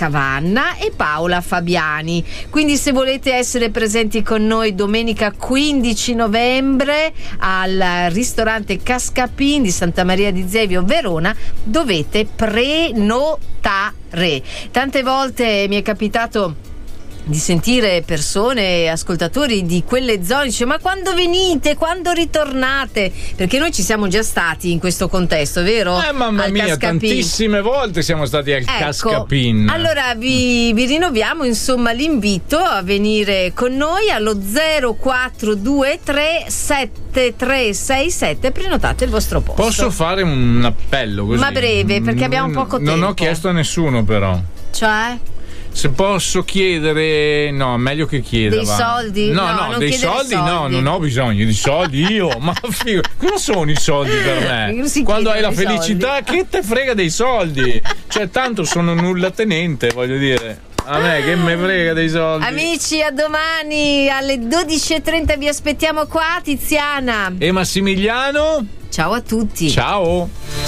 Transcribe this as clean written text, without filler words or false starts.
Cavanna e Paola Fabiani. Quindi se volete essere presenti con noi domenica 15 novembre al ristorante Cascapin di Santa Maria di Zevio, Verona, dovete prenotare. Tante volte mi è capitato di sentire persone, ascoltatori di quelle zone, dice: ma quando venite, quando ritornate? Perché noi ci siamo già stati in questo contesto, vero? Mamma mia, Cascapin. Tantissime volte siamo stati al Cascapin. Allora vi rinnoviamo insomma l'invito a venire con noi allo 0423 7367, prenotate il vostro posto. Posso fare un appello così? Ma breve, perché abbiamo poco tempo. Non ho chiesto a nessuno, però. Cioè? Se posso chiedere, no, meglio che chieda. Dei soldi? No, dei soldi no, non ho bisogno di soldi io. Ma figo, cosa sono i soldi per me? Quando hai la felicità, che te frega dei soldi? Cioè, tanto sono nulla tenente, voglio dire. A me che me frega dei soldi. Amici, a domani alle 12:30 vi aspettiamo qua, Tiziana e Massimiliano. Ciao a tutti. Ciao.